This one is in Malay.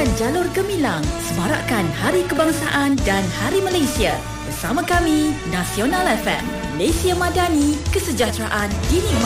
dan jalur gemilang semarakkan Hari Kebangsaan dan Hari Malaysia. Bersama kami, Nasional FM, Malaysia Madani, kesejahteraan dinikmati.